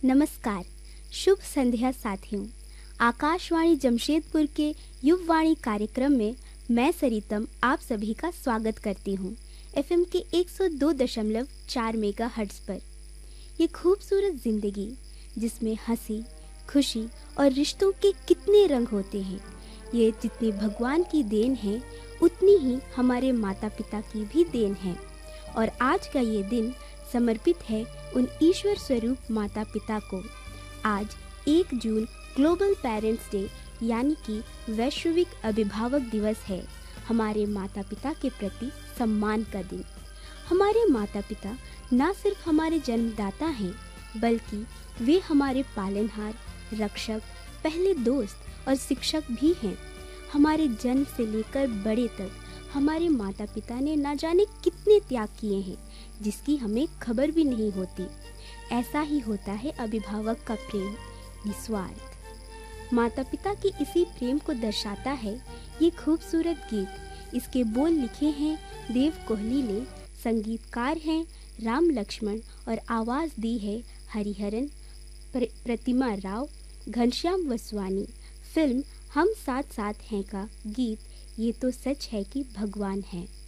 नमस्कार, शुभ संध्या साथियों। आकाशवाणी जमशेदपुर के युववाणी कार्यक्रम में मैं सरितम आप सभी का स्वागत करती हूँ। एफएम के 102.4 मेगाहर्ट्ज़ पर। ये खूबसूरत जिंदगी जिसमें हंसी, खुशी और रिश्तों के कितने रंग होते हैं। ये जितनी भगवान की देन है, उतनी ही हमारे माता पिता की भी देन है। और आज का ये दिन समर्पित है उन ईश्वर स्वरूप माता पिता को। आज 1 जून ग्लोबल पेरेंट्स डे यानी कि वैश्विक अभिभावक दिवस है। हमारे माता पिता के प्रति सम्मान का दिन। हमारे माता पिता न सिर्फ हमारे जन्मदाता हैं, बल्कि वे हमारे पालनहार, रक्षक, पहले दोस्त और शिक्षक भी हैं। हमारे जन्म से लेकर बड़े तक हमारे माता पिता ने न जाने कितने त्याग किए हैं, जिसकी हमें खबर भी नहीं होती। ऐसा ही होता है अभिभावक का प्रेम, निस्वार्थ। माता पिता की इसी प्रेम को दर्शाता है ये खूबसूरत गीत। इसके बोल लिखे हैं देव कोहली ने, संगीतकार हैं राम लक्ष्मण और आवाज़ दी है हरिहरन, प्रतिमा राव, घनश्याम वसवानी। फिल्म हम साथ साथ हैं का गीत ये तो सच है कि भगवान है।